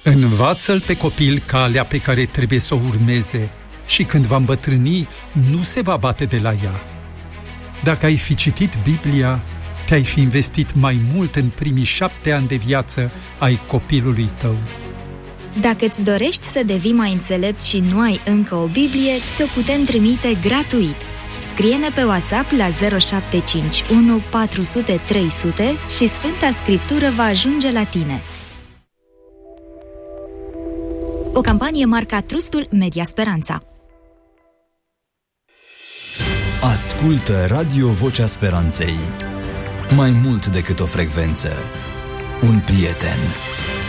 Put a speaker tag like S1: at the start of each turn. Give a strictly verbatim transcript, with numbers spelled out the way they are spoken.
S1: Învață-l pe copil calea pe care trebuie să o urmeze și când va îmbătrâni, nu se va bate de la ea. Dacă ai fi citit Biblia, te-ai fi investit mai mult în primii șapte ani de viață ai copilului tău.
S2: Dacă îți dorești să devii mai înțelept și nu ai încă o Biblie, ți-o putem trimite gratuit. Scrie-ne pe WhatsApp la zero șapte cinci unu patru zero zero trei zero zero și Sfânta Scriptură va ajunge la tine. O campanie marca Trustul Media Speranța.
S3: Ascultă Radio Vocea Speranței. Mai mult decât o frecvență, un prieten.